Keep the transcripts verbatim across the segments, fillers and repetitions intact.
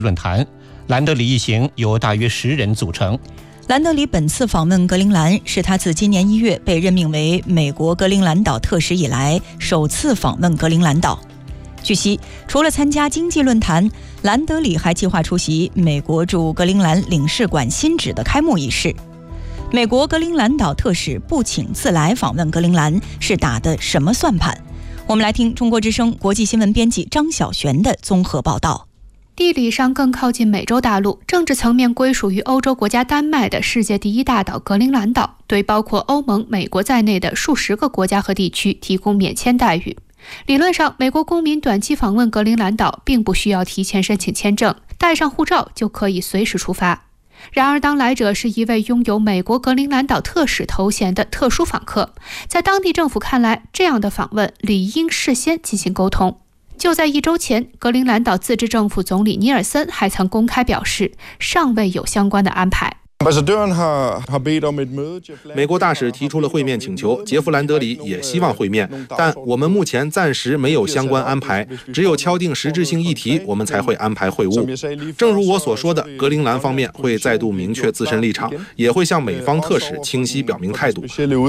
论坛。兰德里一行由大约十人组成。 兰德里本次访问格陵兰是他自今年一月被任命为美国格陵兰岛特使以来首次访问格陵兰岛。据悉，除了参加经济论坛，兰德里还计划出席美国驻格陵兰领事馆新址的开幕仪式。美国格陵兰岛特使不请自来访问格陵兰是打的什么算盘？我们来听中国之声国际新闻编辑张晓璇的综合报道。 地理上更靠近美洲大陆，政治层面归属于欧洲国家丹麦的世界第一大岛格陵兰岛，对包括欧盟、美国在内的数十个国家和地区提供免签待遇。理论上，美国公民短期访问格陵兰岛并不需要提前申请签证，带上护照就可以随时出发。然而，当来者是一位拥有美国格陵兰岛特使头衔的特殊访客，在当地政府看来，这样的访问理应事先进行沟通。就在一周前，格陵兰岛自治政府总理尼尔森还曾公开表示，尚未有相关的安排。 美国大使提出了会面请求，杰夫·兰德里也希望会面，但我们目前暂时没有相关安排，只有敲定实质性议题，我们才会安排会晤。正如我所说的，格陵兰方面会再度明确自身立场，也会向美方特使清晰表明态度。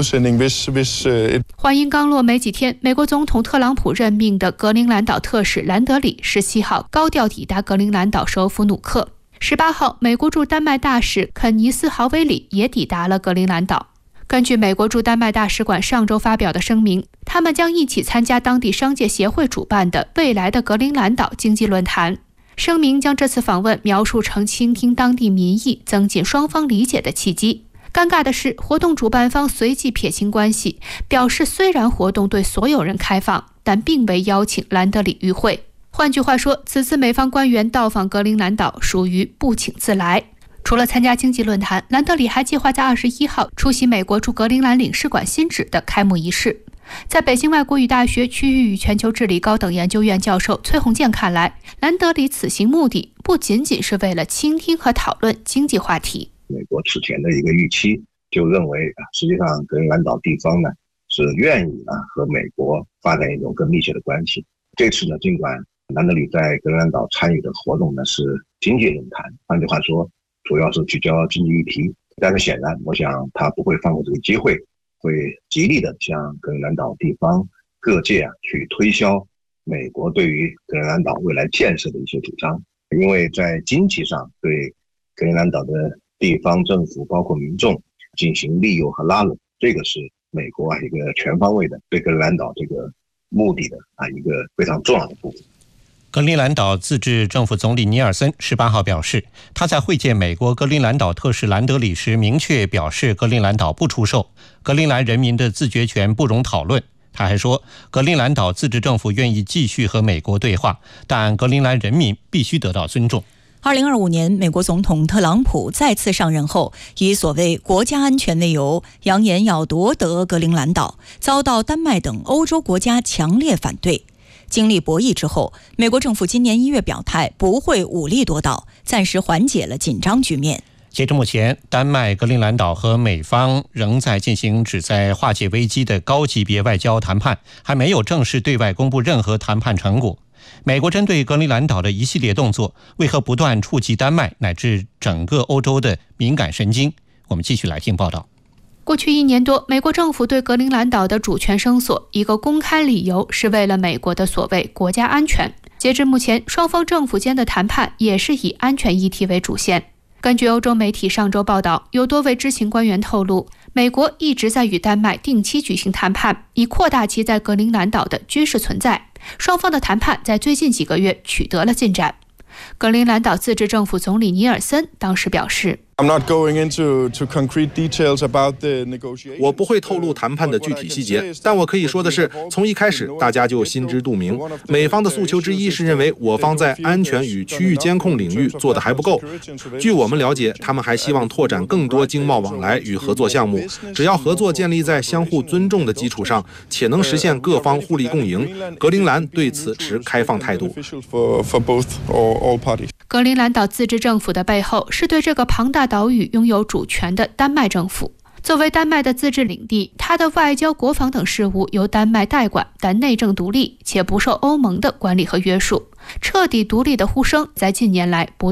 话音刚落没几天，美国总统特朗普任命的格陵兰岛特使兰德里十七号高调抵达格陵兰岛首府努克。十八号，美国驻丹麦大使肯尼斯·豪维里也抵达了格陵兰岛。根据美国驻丹麦大使馆上周发表的声明，他们将一起参加当地商界协会主办的未来的格陵兰岛经济论坛。声明将这次访问描述成倾听当地民意、增进双方理解的契机。尴尬的是，活动主办方随即撇清关系，表示虽然活动对所有人开放，但并未邀请兰德里与会。换句话说，此次美方官员到访格陵兰岛属于不请自来。除了参加经济论坛，兰德里还计划在二十一号出席美国驻格陵兰领事馆新址的开幕仪式。在北京外国语大学区域与全球治理高等研究院教授崔洪建看来，兰德里此行目的不仅仅是为了倾听和讨论经济话题。 美国此前的一个预期就认为，实际上格陵兰岛地方呢是愿意啊和美国发展一种更密切的关系。这次呢，尽管兰德里在格陵兰岛参与的活动呢是经济论坛，换句话说，主要是聚焦经济议题。但是显然，我想他不会放过这个机会，会极力的向格陵兰岛地方各界啊去推销美国对于格陵兰岛未来建设的一些主张。因为在经济上对格陵兰岛的地方政府包括民众进行利诱和拉拢，这个是美国啊一个全方位的对格陵兰岛这个目的的啊一个非常重要的部分。 格陵兰岛自治政府总理尼尔森十八号表示，他在会见美国格陵兰岛特使兰德里时明确表示，格陵兰岛不出售，格陵兰人民的自决权不容讨论。他还说，格陵兰岛自治政府愿意继续和美国对话，但格陵兰人民必须得到尊重。 二零二五年，美国总统特朗普再次上任后，以所谓国家安全为由，扬言要夺得格陵兰岛，遭到丹麦等欧洲国家强烈反对。经历博弈之后，美国政府今年一月表态不会武力夺岛，暂时缓解了紧张局面。 截至目前，丹麦、格陵兰岛和美方仍在进行旨在化解危机的高级别外交谈判，还没有正式对外公布任何谈判成果。美国针对格陵兰岛的一系列动作，为何不断触及丹麦乃至整个欧洲的敏感神经？我们继续来听报道。 过去一年多，美国政府对格陵兰岛的主权声索，一个公开理由是为了美国的所谓国家安全。截至目前，双方政府间的谈判也是以安全议题为主线。根据欧洲媒体上周报道，有多位知情官员透露，美国一直在与丹麦定期举行谈判，以扩大其在格陵兰岛的军事存在。双方的谈判在最近几个月取得了进展。格陵兰岛自治政府总理尼尔森当时表示， 我不会透露谈判的具体细节，但我可以说的是，从一开始大家就心知肚明，美方的诉求之一是认为我方在安全与区域监控领域做得还不够。据我们了解，他们还希望拓展更多经贸往来与合作项目，只要合作建立在相互尊重的基础上，且能实现各方互利共赢，格陵兰对此持开放态度。 格陵兰岛自治政府的背后是对这个庞大岛屿拥有主权的丹麦政府。作为丹麦的自治领地，它的外交、国防等事务由丹麦代管，但内政独立且不受欧盟的管理和约束。 彻底独立的呼声在近年来不